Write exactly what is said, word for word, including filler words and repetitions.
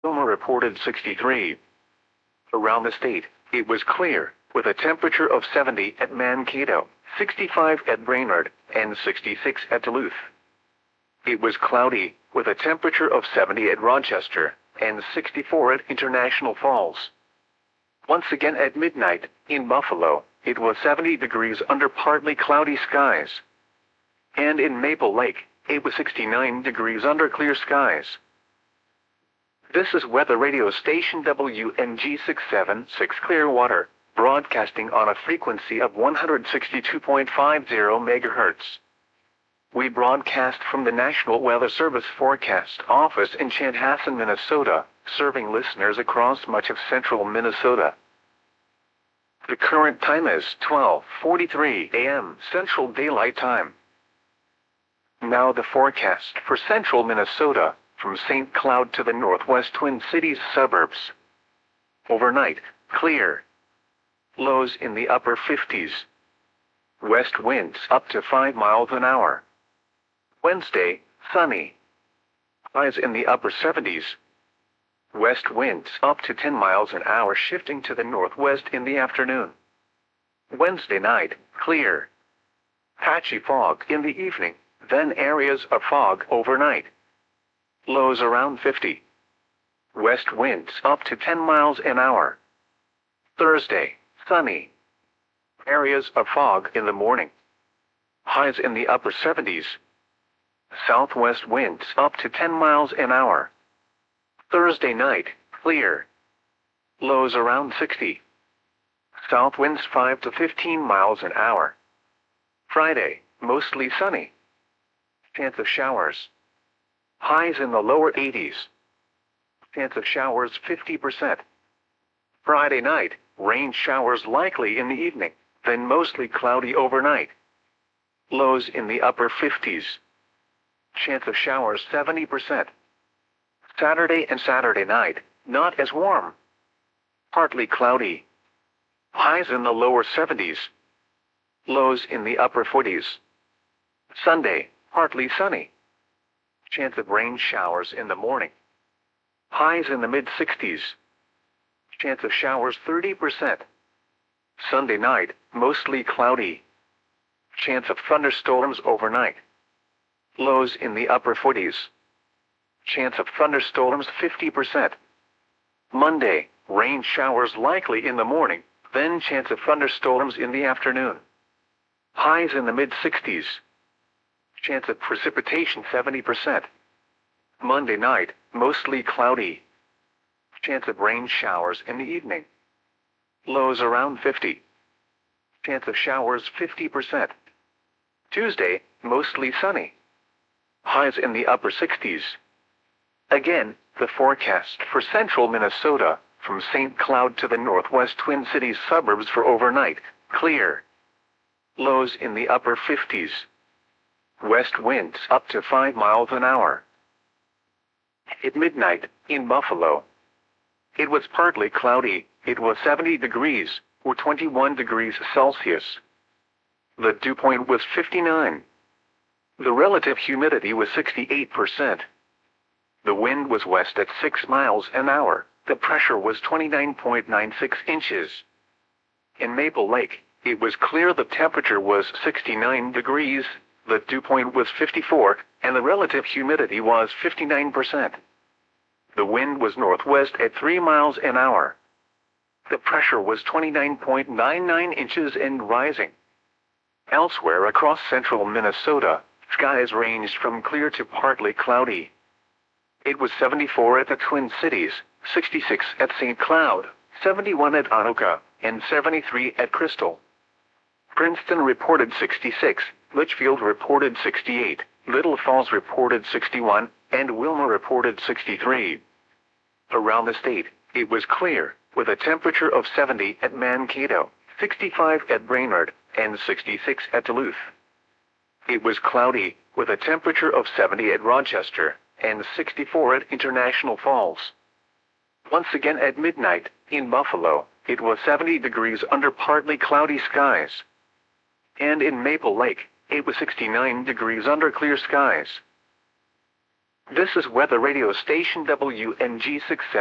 Wilma reported sixty-three. Around the state, it was clear, with a temperature of seventy at Mankato, sixty-five at Brainerd, and sixty-six at Duluth. It was cloudy, with a temperature of seventy at Rochester, and sixty-four at International Falls. Once again at midnight, in Buffalo, it was seventy degrees under partly cloudy skies. And in Maple Lake, it was sixty-nine degrees under clear skies. This is weather radio station W N G six seven six Clearwater, broadcasting on a frequency of one hundred sixty-two point five zero megahertz. We broadcast from the National Weather Service Forecast Office in Chanhassen, Minnesota, serving listeners across much of central Minnesota. The current time is twelve forty-three a m Central Daylight Time. Now the forecast for central Minnesota, from Saint Cloud to the northwest Twin Cities suburbs. Overnight, clear. Lows in the upper fifties. West winds up to five miles an hour. Wednesday, sunny. Highs in the upper seventies. West winds up to ten miles an hour, shifting to the northwest in the afternoon. Wednesday night, clear. Patchy fog in the evening, then areas of fog overnight. Lows around fifty. West winds up to ten miles an hour. Thursday, sunny. Areas of fog in the morning. Highs in the upper seventies. Southwest winds up to ten miles an hour. Thursday night, clear. Lows around sixty. South winds five to fifteen miles an hour. Friday, mostly sunny. Chance of showers. Highs in the lower eighties. Chance of showers fifty percent. Friday night, rain showers likely in the evening, then mostly cloudy overnight. Lows in the upper fifties. Chance of showers seventy percent. Saturday and Saturday night, not as warm. Partly cloudy. Highs in the lower seventies. Lows in the upper forties. Sunday, partly sunny. Chance of rain showers in the morning. Highs in the mid-sixties. Chance of showers thirty percent. Sunday night, mostly cloudy. Chance of thunderstorms overnight. Lows in the upper forties. Chance of thunderstorms fifty percent. Monday, rain showers likely in the morning, then chance of thunderstorms in the afternoon. Highs in the mid-sixties. Chance of precipitation seventy percent. Monday night, mostly cloudy. Chance of rain showers in the evening. Lows around fifty. Chance of showers fifty percent. Tuesday, mostly sunny. Highs in the upper sixties. Again, the forecast for central Minnesota, from Saint Cloud to the northwest Twin Cities suburbs for overnight, clear. Lows in the upper fifties. West winds up to five miles an hour. At midnight, in Buffalo, it was partly cloudy. It was seventy degrees, or twenty-one degrees Celsius. The dew point was fifty-nine. The relative humidity was sixty-eight percent. The wind was west at six miles an hour. The pressure was twenty-nine point nine six inches. In Maple Lake, it was clear. The temperature was sixty-nine degrees, the dew point was fifty-four, and the relative humidity was fifty-nine percent. The wind was northwest at three miles an hour. The pressure was twenty-nine point nine nine inches and rising. Elsewhere across central Minnesota, skies ranged from clear to partly cloudy. It was seventy-four at the Twin Cities, sixty-six at Saint Cloud, seventy-one at Anoka, and seventy-three at Crystal. Princeton reported sixty-six, Litchfield reported sixty-eight, Little Falls reported sixty-one, and Wilma reported sixty-three. Around the state, it was clear, with a temperature of seventy at Mankato, sixty-five at Brainerd, and sixty-six at Duluth. It was cloudy, with a temperature of seventy at Rochester, and sixty-four at International Falls. Once again at midnight, in Buffalo, it was seventy degrees under partly cloudy skies. And in Maple Lake, it was sixty-nine degrees under clear skies. This is weather radio station W N G success.